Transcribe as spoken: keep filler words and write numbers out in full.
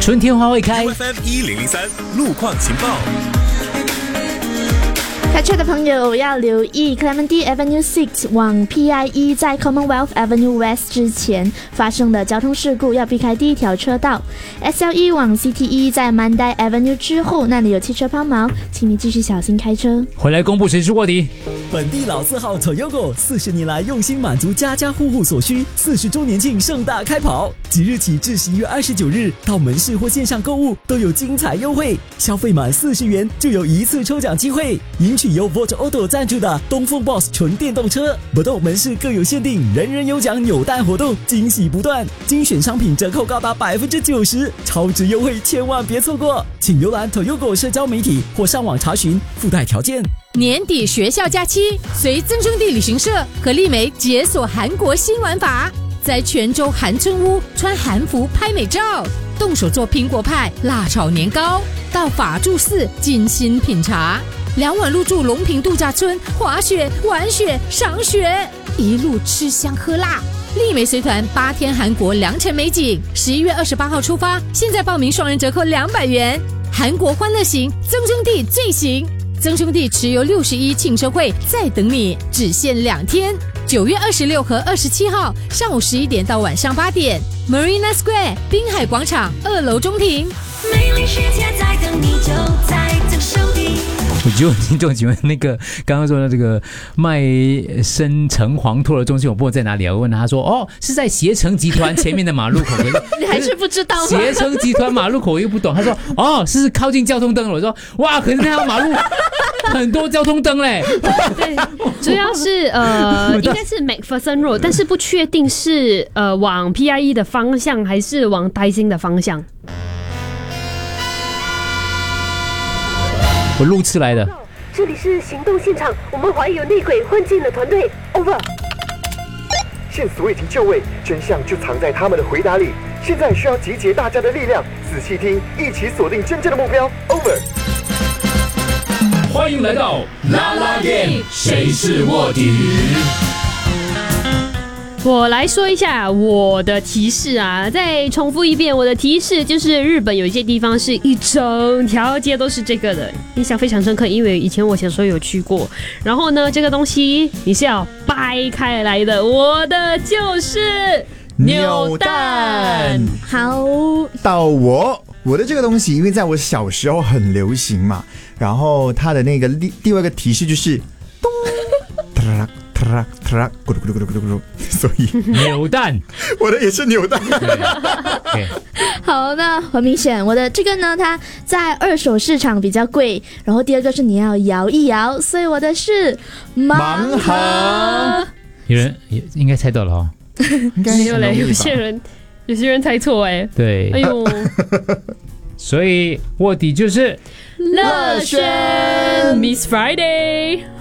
春天花会开。 U F M 一零零三路况情报。 开车的朋友要留意 Clementi Avenue 六往 P I E 在 Commonwealth Avenue West 之前发生的交通事故，要避开第一条车道。S L E 往 C T E 在 Mandai Avenue 之后，那里有汽车抛锚，请你继续小心开车。 回来公布谁是卧底。 本地老字号 Toyota 四十年来用心满足家家户户所需，四十周年庆盛大开跑，即日起至十一月二十九日，到门市或线上购物都有精彩优惠，消费满四十元就有一次抽奖机会，赢取由 Volt Auto 赞助的东风 Boss 纯电动车。不动门市各有限定，人人有奖扭蛋活动，惊喜不断，精选商品折扣高达百分之九十，超值优惠千万别错过！请浏览 Toyota 社交媒体或上网查询附带条件。 年底学校假期，随增生地旅行社和丽梅解锁韩国新玩法，在泉州韩村屋穿韩服拍美照，动手做苹果派、辣炒年糕，到法住寺精心品茶，两晚入住龙平度假村，滑雪、玩雪、赏雪，一路吃香喝辣。丽梅随团八天韩国良辰美景，十一月二十八号出发，现在报名双人折扣两百元。韩国欢乐行，增生地最行。增生地持有六十一庆生会在等你，只限两天，九月二十六和二十七号上午十一点到晚上八点 Marina Square 滨海广场二楼中庭。 美丽世界在等你，就在增生地。 我就问听众，请问那个刚刚说的这个卖深橙黄兔的中心，我不知道在哪里啊？我问他，他说哦，是在携程集团前面的马路口。 你还是不知道吗？ 携程集团马路口我又不懂。他说哦，是靠近交通灯了。我说哇，可是那条马路很多交通灯嘞。 对，主要是呃，应该是 MacPherson Road， 但是不确定是呃往 P I E 的方向还是往戴兴的方向。 我路痴来的。 这里是行动现场，我们怀疑有内鬼混进了团队。Over。 线索已经就位，真相就藏在他们的回答里。现在需要集结大家的力量，仔细听，一起锁定真正的目标。Over。 欢迎来到啦啦 game， 谁是卧底？ 我来说一下我的提示啊，再重复一遍，我的提示就是日本有一些地方是一整条街都是这个的，印象非常深刻，因为以前我小时候有去过。然后呢，这个东西你是要掰开来的，我的就是扭蛋。 好， 到我我的这个东西，因为在我小时候很流行嘛，然后它的那个另外一个提示就是咚。咕噜咕噜咕噜咕噜咕噜，所以扭蛋， 我的也是扭蛋。 好，那很明显，我的这个呢，它在二手市场比较贵。然后第二个是你要摇一摇，所以我的是盲盒。 有人应该猜到了哦。 应该没有嘞，有些人有些人猜错哎。 对， 哎呦， 所以卧底就是乐轩 Miss Friday。